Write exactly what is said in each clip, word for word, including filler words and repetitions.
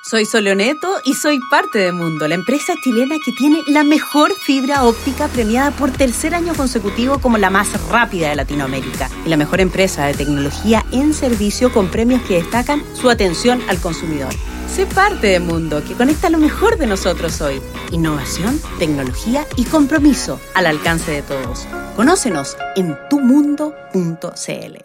Soy Soleoneto y soy parte de Mundo, la empresa chilena que tiene la mejor fibra óptica premiada por tercer año consecutivo como la más rápida de Latinoamérica y la mejor empresa de tecnología en servicio con premios que destacan su atención al consumidor. Sé parte de Mundo, que conecta lo mejor de nosotros hoy. Innovación, tecnología y compromiso al alcance de todos. Conócenos en tu mundo punto c l.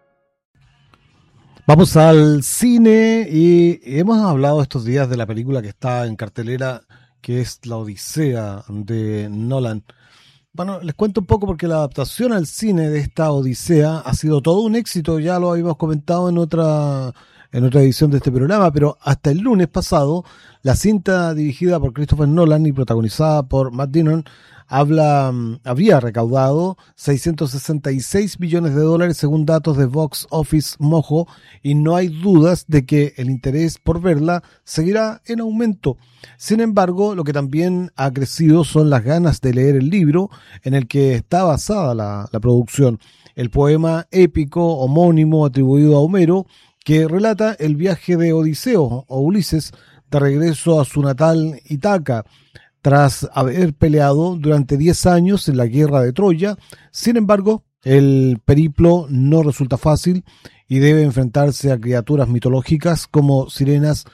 Vamos al cine y hemos hablado estos días de la película que está en cartelera, que es La Odisea de Nolan. Bueno, les cuento un poco porque la adaptación al cine de esta Odisea ha sido todo un éxito, ya lo habíamos comentado en otra, en otra edición de este programa, pero hasta el lunes pasado, la cinta dirigida por Christopher Nolan y protagonizada por Matt Damon habla, habría recaudado seiscientos sesenta y seis millones de dólares según datos de Box Office Mojo, y no hay dudas de que el interés por verla seguirá en aumento. Sin embargo, lo que también ha crecido son las ganas de leer el libro en el que está basada la, la producción, el poema épico homónimo atribuido a Homero, que relata el viaje de Odiseo o Ulises de regreso a su natal Ítaca, tras haber peleado durante diez años en la guerra de Troya. Sin embargo, el periplo no resulta fácil y debe enfrentarse a criaturas mitológicas como sirenas,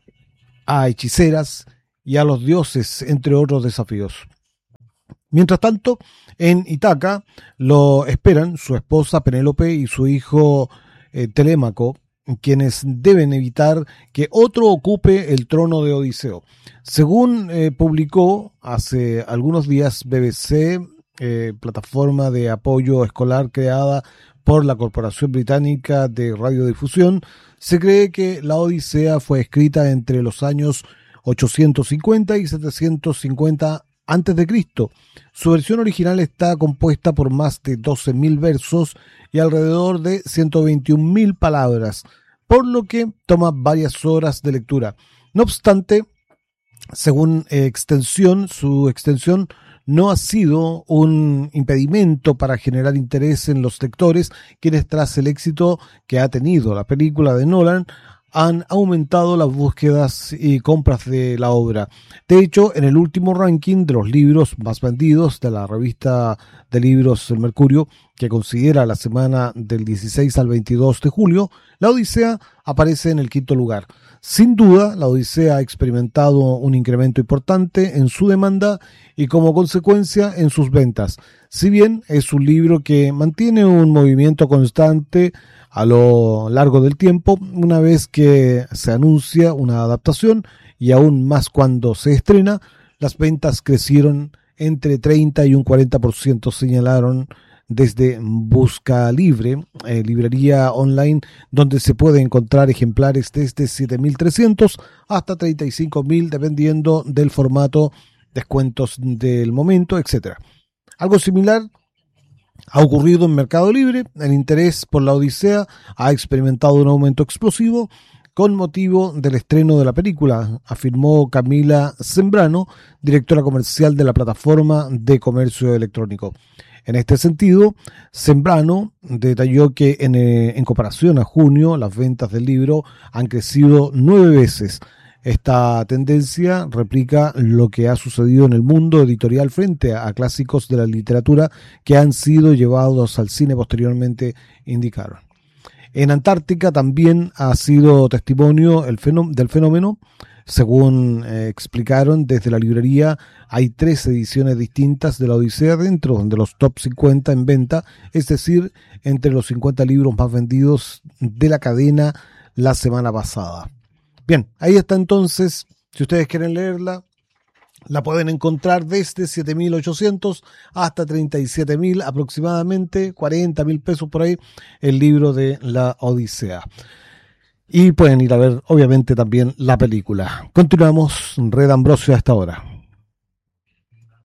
a hechiceras y a los dioses, entre otros desafíos. Mientras tanto, en Ítaca lo esperan su esposa Penélope y su hijo eh, Telémaco, quienes deben evitar que otro ocupe el trono de Odiseo. Según eh, publicó hace algunos días B B C, eh, plataforma de apoyo escolar creada por la Corporación Británica de Radiodifusión, se cree que la Odisea fue escrita entre los años ochocientos cincuenta y setecientos cincuenta antes de Cristo. Su versión original está compuesta por más de doce mil versos y alrededor de ciento veintiún mil palabras, por lo que toma varias horas de lectura. No obstante, según eh, extensión, su extensión no ha sido un impedimento para generar interés en los lectores, quienes tras el éxito que ha tenido la película de Nolan han aumentado las búsquedas y compras de la obra. De hecho, en el último ranking de los libros más vendidos de la revista de libros El Mercurio, que considera la semana del dieciséis al veintidós de julio, La Odisea aparece en el quinto lugar. Sin duda, La Odisea ha experimentado un incremento importante en su demanda y como consecuencia en sus ventas. Si bien es un libro que mantiene un movimiento constante a lo largo del tiempo, una vez que se anuncia una adaptación y aún más cuando se estrena, las ventas crecieron entre treinta y un cuarenta por ciento, señalaron desde Busca Libre, eh, librería online donde se puede encontrar ejemplares desde siete mil trescientos hasta treinta y cinco mil, dependiendo del formato, descuentos del momento, etcétera. Algo similar ha ocurrido en Mercado Libre. El interés por La Odisea ha experimentado un aumento explosivo con motivo del estreno de la película, afirmó Camila Sembrano, directora comercial de la plataforma de comercio electrónico. En este sentido, Sembrano detalló que en, eh, en comparación a junio, las ventas del libro han crecido nueve veces. Esta tendencia replica lo que ha sucedido en el mundo editorial frente a clásicos de la literatura que han sido llevados al cine posteriormente, indicaron. En Antártica también ha sido testimonio el fenó- del fenómeno. Según eh, explicaron desde la librería, hay tres ediciones distintas de la Odisea dentro de los top cincuenta en venta, es decir, entre los cincuenta libros más vendidos de la cadena la semana pasada. Bien, ahí está entonces. Si ustedes quieren leerla, la pueden encontrar desde siete mil ochocientos hasta treinta y siete mil, aproximadamente cuarenta mil pesos por ahí, el libro de La Odisea. Y pueden ir a ver, obviamente, también la película. Continuamos, Red Ambrosio a esta hora.